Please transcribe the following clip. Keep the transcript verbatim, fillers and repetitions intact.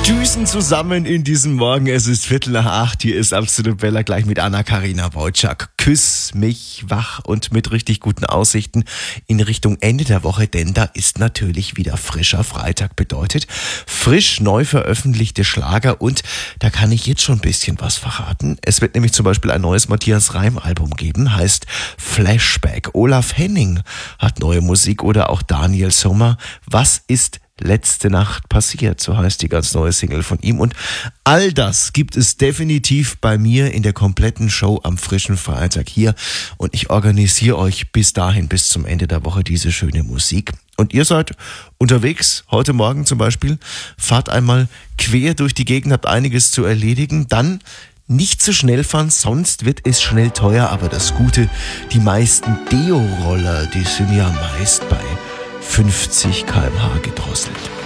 Düsen zusammen in diesem Morgen. Es ist Viertel nach acht. Hier ist Absolut Bella gleich mit Anna-Karina Wojcik. Küss mich wach und mit richtig guten Aussichten in Richtung Ende der Woche, denn da ist natürlich wieder frischer Freitag. Bedeutet frisch neu veröffentlichte Schlager und da kann ich jetzt schon ein bisschen was verraten. Es wird nämlich zum Beispiel ein neues Matthias Reim-Album geben, heißt Flashback. Olaf Henning hat neue Musik oder auch Daniel Sommer. Was ist letzte Nacht passiert? So heißt die ganz neue Single von ihm. Und all das gibt es definitiv bei mir in der kompletten Show am frischen Freitag hier. Und ich organisiere euch bis dahin, bis zum Ende der Woche, diese schöne Musik. Und ihr seid unterwegs, heute Morgen zum Beispiel, fahrt einmal quer durch die Gegend, habt einiges zu erledigen, dann nicht zu schnell fahren, sonst wird es schnell teuer. Aber das Gute, die meisten Deo-Roller, die sind ja meist bei fünfzig Kilometer pro Stunde gedrosselt.